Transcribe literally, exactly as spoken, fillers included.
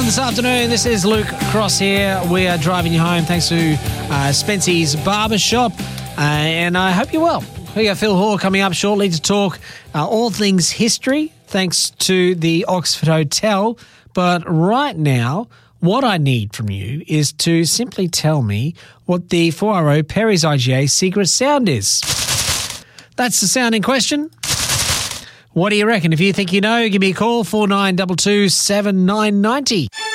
this afternoon. This is Luke Cross here. We are driving you home thanks to uh, Spency's Barbershop, uh, and I hope you're well. We got Phil Hoare coming up shortly to talk uh, all things history, thanks to the Oxford Hotel. But right now, what I need from you is to simply tell me what the four R O Perry's I G A secret sound is. That's the sound in question. What do you reckon? If you think you know, give me a call, four nine two two, seven nine nine zero.